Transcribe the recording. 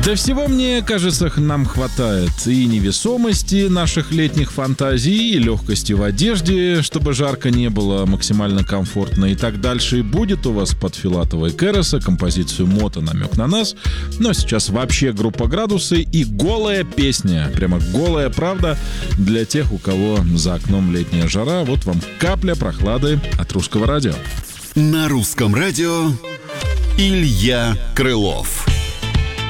Да всего, мне кажется, нам хватает. И невесомости наших летних фантазий, и легкости в одежде, чтобы жарко не было, максимально комфортно и так дальше. И будет у вас под Филатова и Кероса композицию «Мото. Намек на нас». Но сейчас вообще группа «Градусы» и голая песня. Прямо голая правда для тех, у кого за окном летняя жара. Вот вам капля прохлады от Русского радио. На Русском радио Илья Крылов.